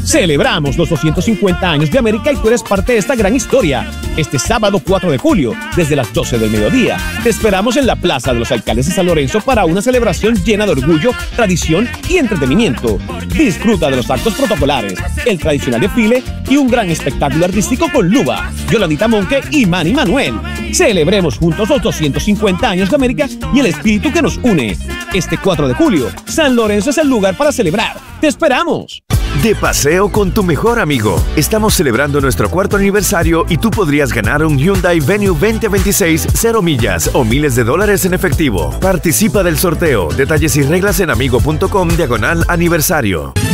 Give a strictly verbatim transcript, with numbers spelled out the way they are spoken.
Celebramos los doscientos cincuenta años de América y tú eres parte de esta gran historia. Este sábado cuatro de julio, desde las doce del mediodía, te esperamos en la Plaza de los Alcaldes de San Lorenzo para una celebración llena de orgullo, tradición y entretenimiento. Disfruta de los actos protocolares, el tradicional desfile y un gran espectáculo artístico con Luba, Yolandita Monque y Manny Manuel. Celebremos juntos los doscientos cincuenta años de América y el espíritu que nos une. Este cuatro de julio, San Lorenzo es el lugar para celebrar. ¡Te esperamos! De paseo con tu mejor amigo. Estamos celebrando nuestro cuarto aniversario y tú podrías ganar un Hyundai Venue veinte veintiséis, cero millas o miles de dólares en efectivo. Participa del sorteo. Detalles y reglas en amigo punto com diagonal aniversario.